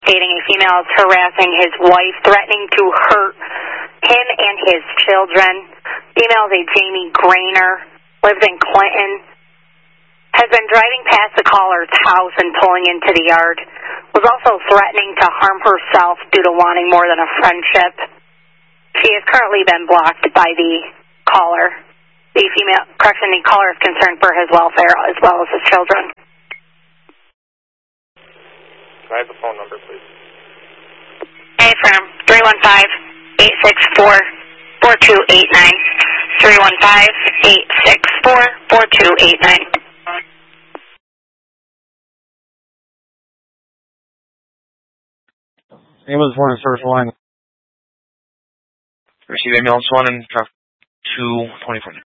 stating a female is harassing his wife, threatening to hurt him and his children. Female is a Jamie Grainer, lives in Clinton, has been driving past the caller's house and pulling into the yard. Was also threatening to harm herself due to wanting more than a friendship. She has currently been blocked by the caller. The caller is concerned for his welfare as well as his children. Can I have the phone number, please? A-firm, 315-864-4289. 315-864-4289. Ambulance 1 and service line. Receive ambulance 1 and truck 224.